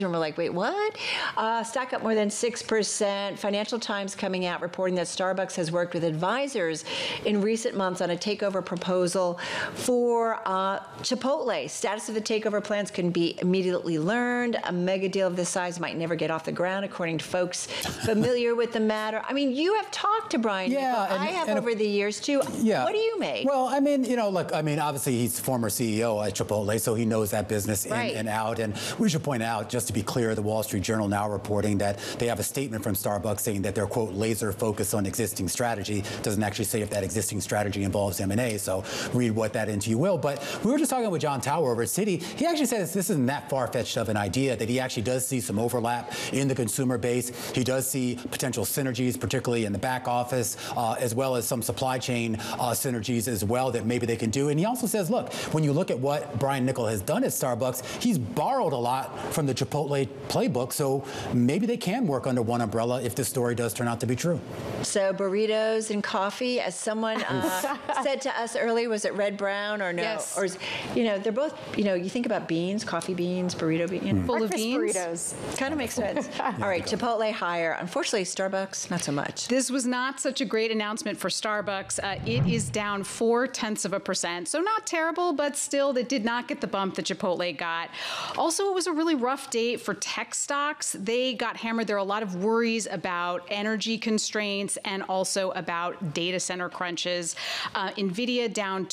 And we're like, wait, what? Stock up more than 6%. Financial Times coming out reporting that Starbucks has worked with advisors in recent months on a takeover proposal for Chipotle. Status of the takeover plans can be immediately learned. A mega deal of this size might never get off the ground, according to folks familiar with the matter. I mean, you have talked to Brian. Yeah, I have over the years too. Yeah. What do you make? Well, I mean, you know, look, I mean, obviously he's former CEO at Chipotle, so he knows that business in and out. And we should point out, just to be clear, the Wall Street Journal now reporting that they have a statement from Starbucks saying that they're, quote, laser focused on existing strategy. Doesn't actually say if that existing strategy involves M&A, so read what that into you will. But we were just talking with John Tower over at Citi. He actually says this isn't that far-fetched of an idea, that he actually does see some overlap in the consumer base. He does see potential synergies, particularly in the back office, as well as some supply chain synergies as well that maybe they can do. And he also says, look, when you look at what Brian Niccol has done at Starbucks, he's borrowed a lot from the Chipotle playbook, so maybe they can work under one umbrella if this story does turn out to be true. So burritos and coffee, as someone said to us earlier, was it red brown or no? Yes. Or, you know, they're both, you know, you think about beans, coffee beans, burrito beans. You know. Full of beans. Burritos. Kind of makes sense. All right, Chipotle higher. Unfortunately, Starbucks, not so much. This was not such a great announcement for Starbucks. It is down 0.4%. So not terrible, but still, that did not get the bump that Chipotle got. Also, it was a really rough day for tech stocks. They got hammered. There are a lot of worries about energy constraints and also about data center crunches. NVIDIA down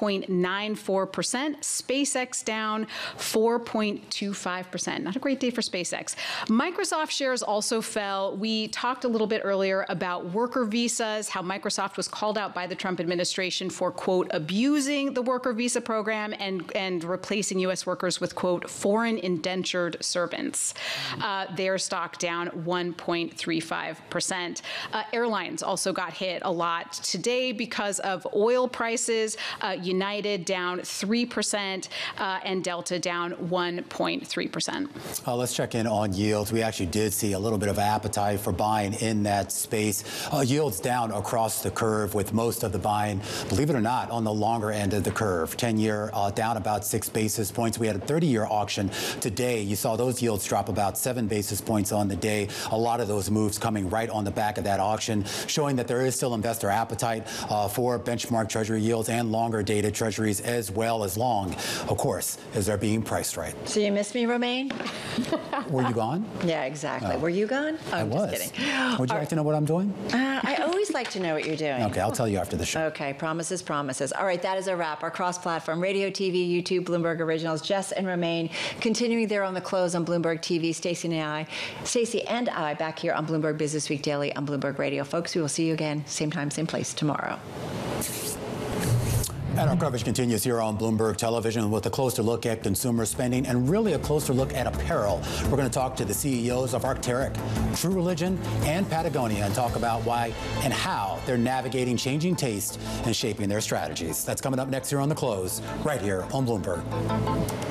2.94%. SpaceX down 4.25%. Not a great day for SpaceX. Microsoft shares also fell. We talked a little bit earlier about worker visas, how Microsoft was called out by the Trump administration for, quote, abusing the worker visa program and replacing U.S. workers with, quote, foreign indentured servants. Their stock down 1.35%. Airlines also got hit a lot today because of oil prices. United down 3% and Delta down 1.3%. Let's check in on yields. We actually did see a little bit of appetite for buying in that space. Yields down across the curve with most of the buying, believe it or not, on the longer end of the curve. 10-year down about 6 basis points. We had a 30-year auction today. You saw those yields drop about 7 basis points on the day. A lot of those moves coming right on the back of that auction, showing that there is still investor appetite for benchmark Treasury yields and longer dated Treasuries as well as long, of course, as they're being priced right. So you missed me, Romaine? Were you gone? Yeah, exactly. Were you gone? Oh, I was. Just kidding. Would you like to know what I'm doing? I always like to know what you're doing. Okay, I'll tell you after the show. Okay, promises, promises. All right, that is a wrap. Our cross-platform, radio, TV, YouTube, Bloomberg Originals, Jess and Romaine, continuing there on the close on Bloomberg TV. Stacey and I back here on Bloomberg Business Week Daily on Bloomberg Radio. Folks, we will see you again, same time, same place tomorrow. And our coverage continues here on Bloomberg Television with a closer look at consumer spending and really a closer look at apparel. We're going to talk to the CEOs of Arc'teryx, True Religion, and Patagonia and talk about why and how they're navigating changing taste and shaping their strategies. That's coming up next here on The Close, right here on Bloomberg.